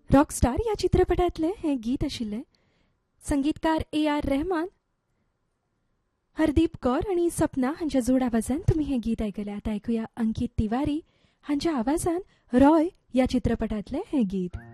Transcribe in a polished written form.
Rockstar या चित्रपटातले हे गीत आशिल्ले. संगीतकार A.R. रहमान, हरदीप कौर आणि सपना हांच्या जोड आवाजान तुम्ही हे गीत ऐकले. आता ऐकूया अंकित तिवारी हांच्या आवाजान रॉय या चित्रपटातले हे गीत.